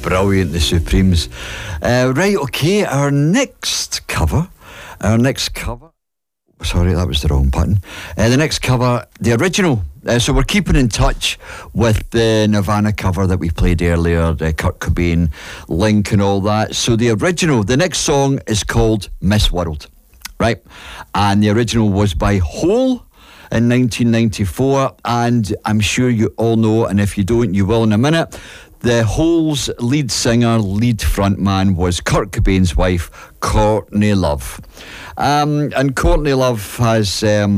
Brilliant, the Supremes. Right, okay, our next cover. Sorry, that was the wrong button. The next cover, the original. So we're keeping in touch with the Nirvana cover that we played earlier, the Kurt Cobain link and all that. So the original, the next song is called Miss World, right? And the original was by Hole in 1994, and I'm sure you all know, and if you don't, you will in a minute. The Hole's lead singer, lead frontman was Kurt Cobain's wife, Courtney Love. And Courtney Love has,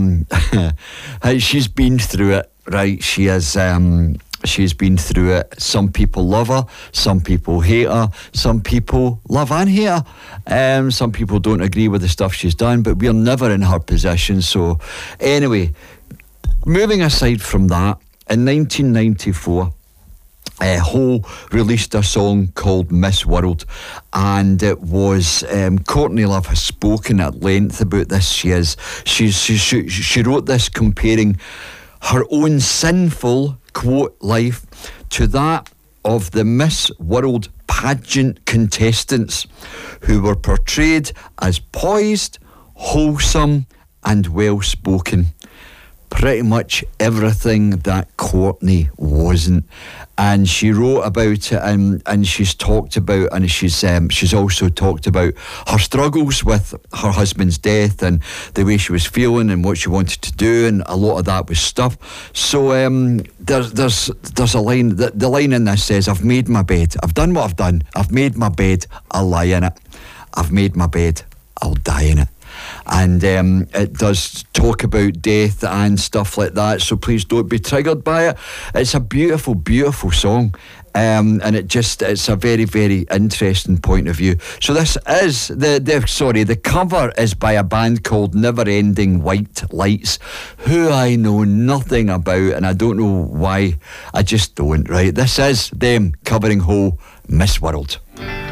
she's been through it, right? She has, she's been through it. Some people love her, some people hate her, some people love and hate her. Some people don't agree with the stuff she's done, but we're never in her position. So anyway, moving aside from that, in 1994, Hole released a song called Miss World, and it was Courtney Love has spoken at length about this. She wrote this comparing her own sinful, quote, life to that of the Miss World pageant contestants who were portrayed as poised, wholesome and well spoken. Pretty much everything that Courtney wasn't. And she wrote about it, and she's talked about, and she's also talked about her struggles with her husband's death and the way she was feeling and what she wanted to do, and a lot of that was stuff. So there's a line, the line in this says, "I've made my bed, I've done what I've done, I've made my bed, I'll lie in it. I've made my bed, I'll die in it." And it does talk about death and stuff like that, so please don't be triggered by it. It's a beautiful, beautiful song, and it's a very, very interesting point of view. So this is the cover is by a band called Never Ending White Lights, who I know nothing about, and I don't know why. I just don't. Right, this is them covering Hole, Miss World.